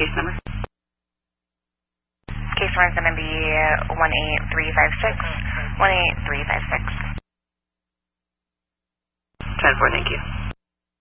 Case number? Case number is going to be 18356. 18356. 10-4, thank you.